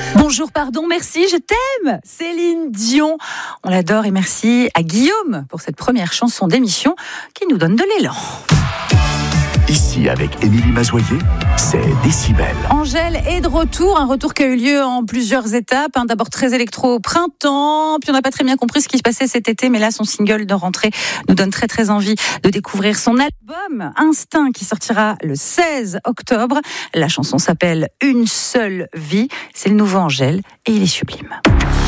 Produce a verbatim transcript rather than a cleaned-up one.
Bonjour, pardon, merci, je t'aime, Céline Dion. On l'adore et merci à Guillaume pour cette première chanson d'émission qui nous donne de l'élan. Ici, avec Émilie Mazoyer, c'est Décibel. Angèle est de retour, un retour qui a eu lieu en plusieurs étapes. Hein. D'abord très électro au printemps, puis on n'a pas très bien compris ce qui se passait cet été, mais là son single de rentrée nous donne très très envie de découvrir son album Instinct qui sortira le seize octobre. La chanson s'appelle Une seule vie, c'est le nouveau Angèle et il est sublime.